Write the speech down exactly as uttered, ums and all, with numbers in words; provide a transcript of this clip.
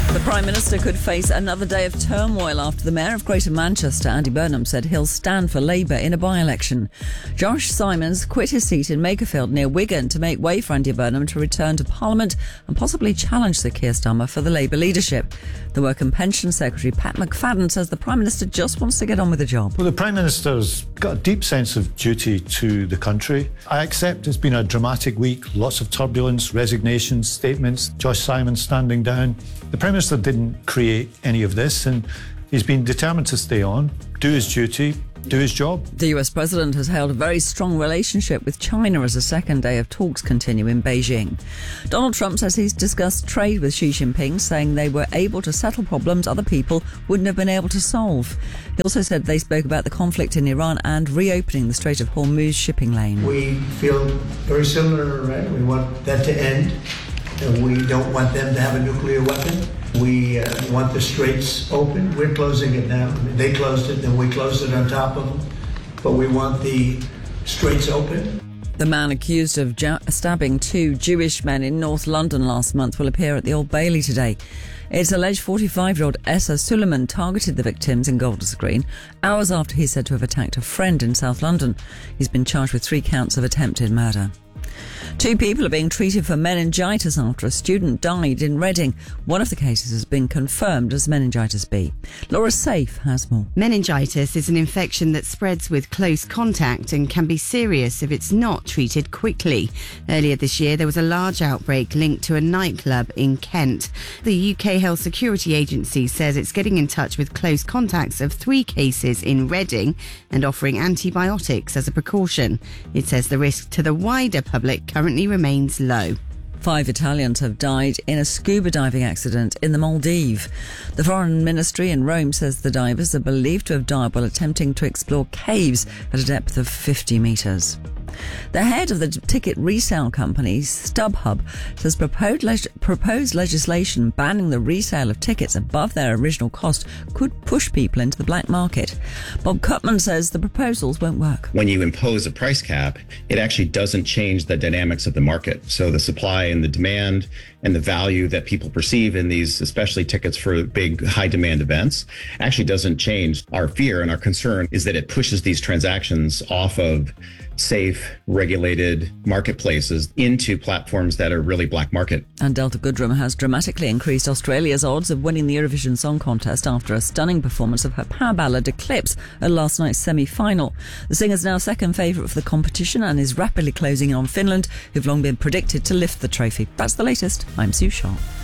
The Prime Minister could face another day of turmoil after the Mayor of Greater Manchester, Andy Burnham, said he'll stand for Labour in a by-election. Josh Simons quit his seat in Makerfield near Wigan to make way for Andy Burnham to return to Parliament and possibly challenge Sir Keir Starmer for the Labour leadership. The Work and Pension Secretary, Pat McFadden, says the Prime Minister just wants to get on with the job. Well, the Prime Minister's got a deep sense of duty to the country. I accept it's been a dramatic week, lots of turbulence, resignations, statements, Josh Simons standing down. The Prime Minister didn't create any of this, and he's been determined to stay on, do his duty, do his job. The U S President has held a very strong relationship with China as the second day of talks continue in Beijing. Donald Trump says he's discussed trade with Xi Jinping, saying they were able to settle problems other people wouldn't have been able to solve. He also said they spoke about the conflict in Iran and reopening the Strait of Hormuz shipping lane. We feel very similar, right? We want that to end. We don't want them to have a nuclear weapon. We uh, want the straits open. We're closing it now. They closed it, then we closed it on top of them. But we want the straits open. The man accused of ja- stabbing two Jewish men in North London last month will appear at the Old Bailey today. It's alleged forty-five-year-old Essa Suleiman targeted the victims in Golders Green hours after he's said to have attacked a friend in South London. He's been charged with three counts of attempted murder. Two people are being treated for meningitis after a student died in Reading. One of the cases has been confirmed as meningitis B. Laura Safe has more. Meningitis is an infection that spreads with close contact and can be serious if it's not treated quickly. Earlier this year, there was a large outbreak linked to a nightclub in Kent. The U K Health Security Agency says it's getting in touch with close contacts of three cases in Reading and offering antibiotics as a precaution. It says the risk to the wider public currently remains low. Five Italians have died in a scuba diving accident in the Maldives. The Foreign Ministry in Rome says the divers are believed to have died while attempting to explore caves at a depth of fifty metres. The head of the ticket resale company, StubHub, says proposed, leg- proposed legislation banning the resale of tickets above their original cost could push people into the black market. Bob Cutman says the proposals won't work. When you impose a price cap, it actually doesn't change the dynamics of the market. So the supply and the demand and the value that people perceive in these, especially tickets for big high demand events, actually doesn't change. Our fear and our concern is that it pushes these transactions off of safe, regulated marketplaces into platforms that are really black market. And Delta Goodrem has dramatically increased Australia's odds of winning the Eurovision Song Contest after a stunning performance of her power ballad Eclipse at last night's semi-final. The singer's now second favourite for the competition and is rapidly closing in on Finland, who've long been predicted to lift the trophy. That's the latest. I'm Sue Sharp.